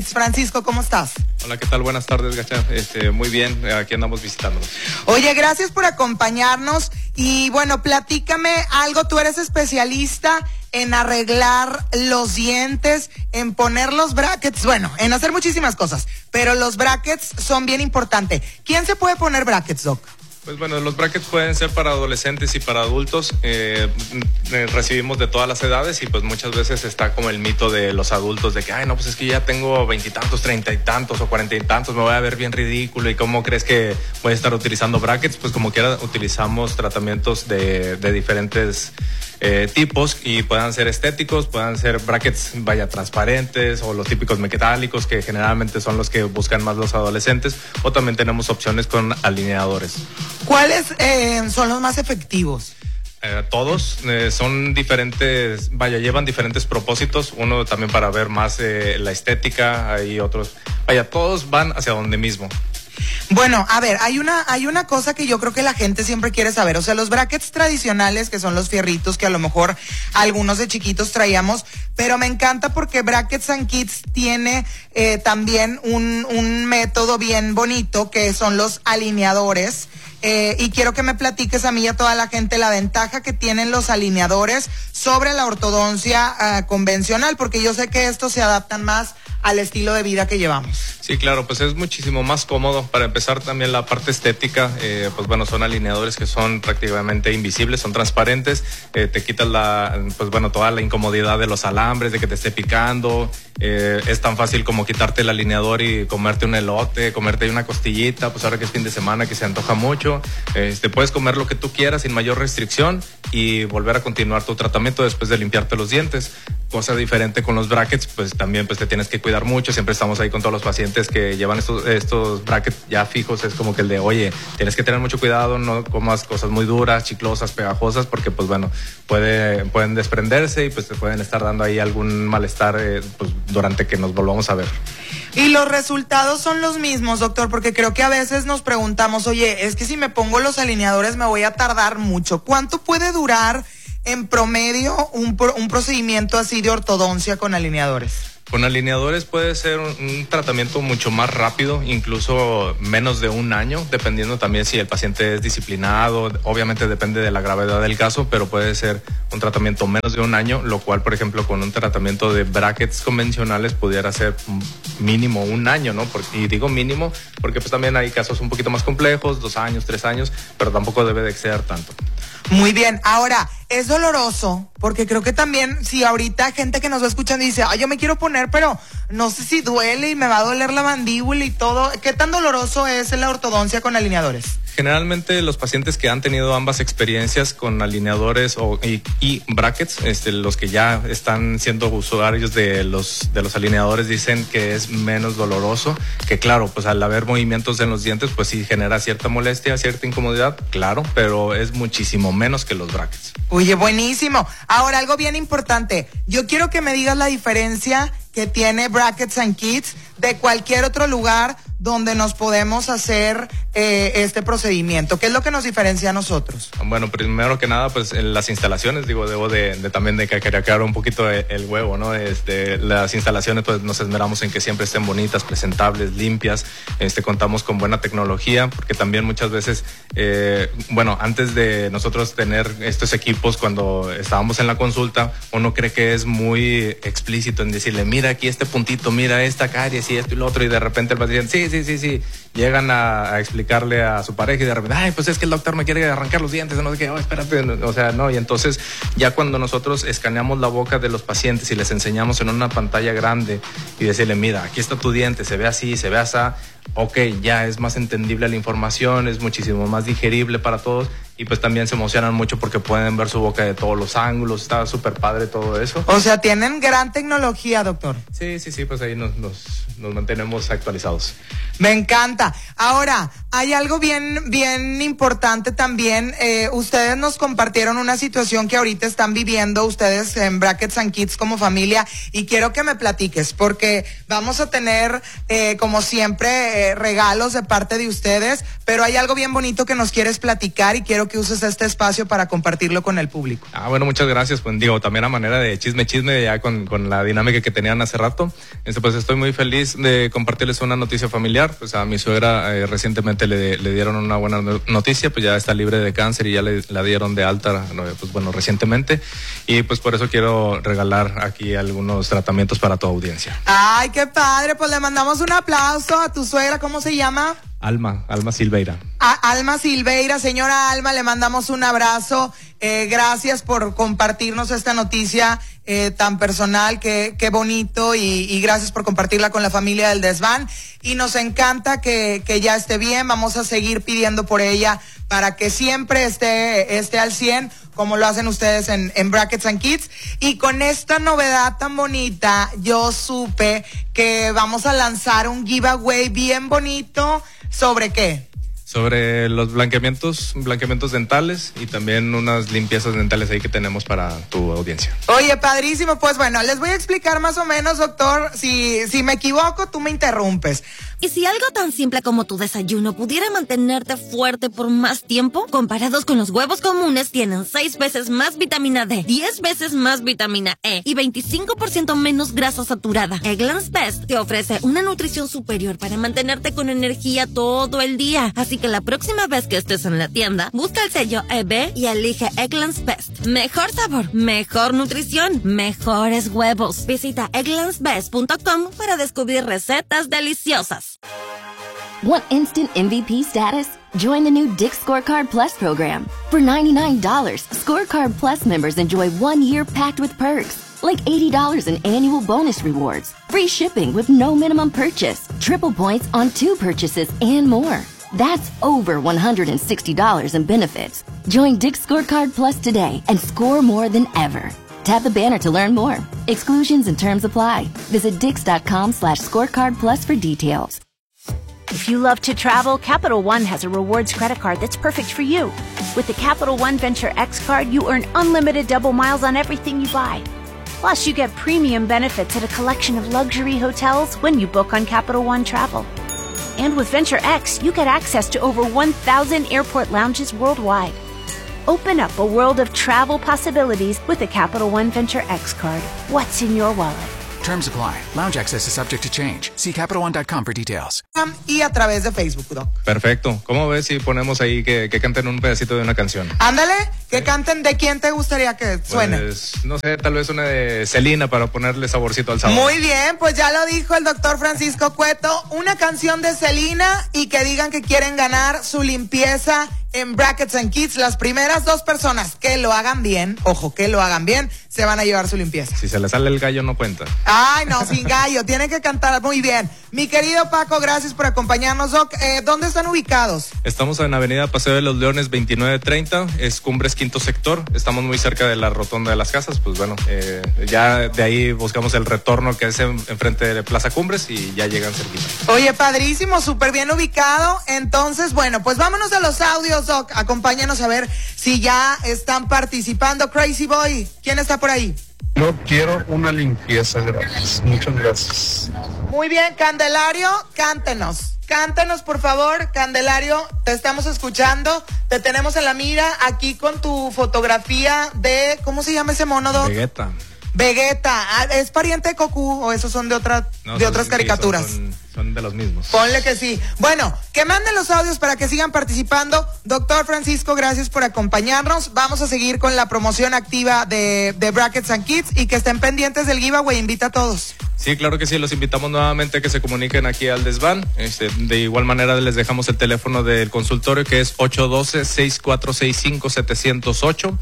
Francisco, ¿cómo estás? Hola, ¿qué tal? Buenas tardes, Gacha. Muy bien, aquí andamos visitándonos. Oye, gracias por acompañarnos y bueno, platícame algo, tú eres especialista en arreglar los dientes, en poner los brackets, bueno, en hacer muchísimas cosas, pero los brackets son bien importantes. ¿Quién se puede poner brackets, Doc? Pues bueno, los brackets pueden ser para adolescentes y para adultos. Recibimos de todas las edades y pues muchas veces está como el mito de los adultos de que, ay, no, pues es que ya tengo 20 y tantos, 30 y tantos o 40 y tantos, me voy a ver bien ridículo y cómo crees que voy a estar utilizando brackets. Pues como quiera utilizamos tratamientos de diferentes tipos y puedan ser estéticos, puedan ser brackets transparentes o los típicos metálicos que generalmente son los que buscan más los adolescentes, o también tenemos opciones con alineadores. ¿Cuáles son los más efectivos? Todos son diferentes, llevan diferentes propósitos, uno también para ver más la estética, hay otros, todos van hacia donde mismo. Bueno, a ver, hay una cosa que yo creo que la gente siempre quiere saber, o sea, los brackets tradicionales, que son los fierritos que a lo mejor algunos de chiquitos traíamos, pero me encanta porque Brackets and Kids tiene también un método bien bonito que son los alineadores. Y quiero que me platiques a mí y a toda la gente la ventaja que tienen los alineadores sobre la ortodoncia convencional, porque yo sé que estos se adaptan más al estilo de vida que llevamos. Sí, claro, pues es muchísimo más cómodo. Para empezar, también la parte estética, pues bueno, son alineadores que son prácticamente invisibles, son transparentes, te quitas toda la incomodidad de los alambres, de que te esté picando. Es tan fácil como quitarte el alineador y comerte un elote, comerte una costillita, pues ahora que es fin de semana que se antoja mucho. Puedes comer lo que tú quieras sin mayor restricción y volver a continuar tu tratamiento después de limpiarte los dientes. Cosa diferente con los brackets, pues también pues te tienes que cuidar mucho. Siempre estamos ahí con todos los pacientes que llevan estos brackets ya fijos. Es como que el de, oye, tienes que tener mucho cuidado, no comas cosas muy duras, chiclosas, pegajosas, porque pues bueno, pueden desprenderse y pues te pueden estar dando ahí algún malestar pues durante que nos volvamos a ver. Y los resultados son los mismos, doctor, porque creo que a veces nos preguntamos, oye, es que si me pongo los alineadores me voy a tardar mucho. ¿Cuánto puede durar en promedio un procedimiento así de ortodoncia con alineadores? Con alineadores puede ser un tratamiento mucho más rápido, incluso menos de un año, dependiendo también si el paciente es disciplinado. Obviamente depende de la gravedad del caso, pero puede ser un tratamiento menos de un año, lo cual, por ejemplo, con un tratamiento de brackets convencionales pudiera ser mínimo un año, ¿no? Y digo mínimo porque pues también hay casos un poquito más complejos, 2 años, 3 años, pero tampoco debe de exceder tanto. Muy bien, ahora, es doloroso, porque creo que también, si ahorita gente que nos va escuchando dice, yo me quiero poner, pero no sé si duele y me va a doler la mandíbula y todo, ¿qué tan doloroso es la ortodoncia con alineadores? Generalmente los pacientes que han tenido ambas experiencias con alineadores y brackets, los que ya están siendo usuarios de los alineadores dicen que es menos doloroso, que claro, pues al haber movimientos en los dientes, pues sí genera cierta molestia, cierta incomodidad, claro, pero es muchísimo menos que los brackets. Oye, buenísimo. Ahora, algo bien importante, yo quiero que me digas la diferencia que tiene Brackets and Kids de cualquier otro lugar donde nos podemos hacer este procedimiento. ¿Qué es lo que nos diferencia a nosotros? Bueno, primero que nada, pues en las instalaciones, debo de también de querer un poquito el huevo, ¿no? Las instalaciones, pues nos esmeramos en que siempre estén bonitas, presentables, limpias. Contamos con buena tecnología, porque también muchas veces, antes de nosotros tener estos equipos, cuando estábamos en la consulta, uno cree que es muy explícito en decirle, mira aquí este puntito, mira esta caries y esto y lo otro, y de repente el paciente, sí, llegan a explicarle a su pareja y de repente, pues es que el doctor me quiere arrancar los dientes, no sé qué, espérate, o sea, no, y entonces ya cuando nosotros escaneamos la boca de los pacientes y les enseñamos en una pantalla grande y decirle, mira, aquí está tu diente, se ve así, se ve así, ok, ya es más entendible la información, es muchísimo más digerible para todos y pues también se emocionan mucho porque pueden ver su boca de todos los ángulos, está súper padre todo eso. O sea, tienen gran tecnología, doctor. Sí, pues ahí nos mantenemos actualizados. Me encanta. Ahora, hay algo bien importante también. Ustedes nos compartieron una situación que ahorita están viviendo ustedes en Brackets and Kids como familia y quiero que me platiques porque vamos a tener, como siempre, regalos de parte de ustedes, pero hay algo bien bonito que nos quieres platicar y quiero quiero que uses este espacio para compartirlo con el público. Bueno, muchas gracias. Pues digo, también a manera de chisme, ya con la dinámica que tenían hace rato. Pues estoy muy feliz de compartirles una noticia familiar. Pues a mi suegra recientemente le dieron una buena noticia, pues ya está libre de cáncer y ya la dieron de alta, pues bueno, recientemente. Y pues por eso quiero regalar aquí algunos tratamientos para tu audiencia. Ay, qué padre, pues le mandamos un aplauso a tu suegra, ¿cómo se llama? Alma Silveira. Alma Silveira, señora Alma, le mandamos un abrazo. Gracias por compartirnos esta noticia tan personal, qué bonito, y gracias por compartirla con la familia del Desván. Y nos encanta que ya esté bien. Vamos a seguir pidiendo por ella para que siempre esté al 100, como lo hacen ustedes en Brackets and Kids. Y con esta novedad tan bonita, yo supe que vamos a lanzar un giveaway bien bonito. ¿Sobre qué? Sobre los blanqueamientos dentales y también unas limpiezas dentales ahí que tenemos para tu audiencia. Oye, padrísimo. Pues bueno, les voy a explicar más o menos, doctor. Si me equivoco, tú me interrumpes. ¿Y si algo tan simple como tu desayuno pudiera mantenerte fuerte por más tiempo? Comparados con los huevos comunes, tienen 6 veces más vitamina D, 10 veces más vitamina E y 25% menos grasa saturada. Eggland's Best te ofrece una nutrición superior para mantenerte con energía todo el día. Así que la próxima vez que estés en la tienda, busca el sello EB y elige Eggland's Best. Mejor sabor, mejor nutrición, mejores huevos. Visita egglandsbest.com para descubrir recetas deliciosas. Want instant MVP status? Join the new Dick's Scorecard Plus program. For $99, Scorecard Plus members enjoy 1 year packed with perks, like $80 in annual bonus rewards, free shipping with no minimum purchase, triple points on 2 purchases, and more. That's over $160 in benefits. Join Dick's Scorecard Plus today and score more than ever. Tap the banner to learn more. Exclusions and terms apply. Visit Dix.com/scorecard plus for details. If you love to travel, Capital One has a rewards credit card that's perfect for you. With the Capital One Venture X card, you earn unlimited double miles on everything you buy. Plus, you get premium benefits at a collection of luxury hotels when you book on Capital One Travel. And with Venture X, you get access to over 1,000 airport lounges worldwide. Open up a world of travel possibilities with the Capital One Venture X card. What's in your wallet? Terms apply. Lounge access is subject to change. See CapitalOne.com for details. Y a través de Facebook, Doc. Perfecto. ¿Cómo ves si ponemos ahí que canten un pedacito de una canción? Ándale, que canten. ¿De quién te gustaría que suene? Pues, no sé, tal vez una de Selena para ponerle saborcito al sabor. Muy bien, pues ya lo dijo el doctor Francisco Cueto. Una canción de Selena y que digan que quieren ganar su limpieza en Brackets and Kids. Las primeras 2 personas que lo hagan bien, ojo, que lo hagan bien, se van a llevar su limpieza. Si se le sale el gallo, no cuenta. Ay, no, sin gallo, tienen que cantar muy bien. Mi querido Paco, gracias por acompañarnos, Doc. ¿Dónde están ubicados? Estamos en Avenida Paseo de los Leones 2930, es Cumbres quinto sector. Estamos muy cerca de la rotonda de las casas. Pues bueno, ya de ahí buscamos el retorno que es enfrente de Plaza Cumbres y ya llegan cerquita. Oye, padrísimo, súper bien ubicado. Entonces, bueno, pues vámonos a los audios, Doc. Acompáñanos a ver si ya están participando. Crazy Boy, ¿quién está por ahí? Yo quiero una limpieza gratis. Muchas gracias. Muy bien, Candelario, cántenos. Cántanos, por favor, Candelario, te estamos escuchando, te tenemos en la mira aquí con tu fotografía de, ¿cómo se llama ese mono, Doc? Vegeta. ¿Es pariente de Goku o esos son de otras caricaturas? Son de los mismos. Ponle que sí. Bueno, que manden los audios para que sigan participando. Doctor Francisco, gracias por acompañarnos. Vamos a seguir con la promoción activa de Brackets and Kids y que estén pendientes del giveaway. Invita a todos. Sí, claro que sí, los invitamos nuevamente a que se comuniquen aquí al Desván. De igual manera les dejamos el teléfono del consultorio que es 812-6465-708,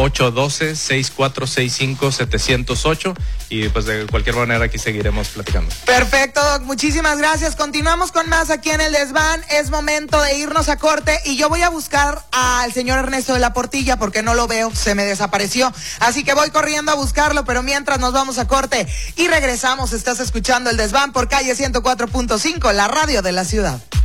812-6465-708 y pues de cualquier manera aquí seguiremos platicando. Perfecto, Doc, muchísimas gracias. Continuamos con más aquí en el Desván. Es momento de irnos a corte y yo voy a buscar al señor Ernesto de la Portilla porque no lo veo, se me desapareció. Así que voy corriendo a buscarlo, pero mientras nos vamos a corte y regresamos. Estás escuchando el Desván por Calle 104.5, la radio de la ciudad.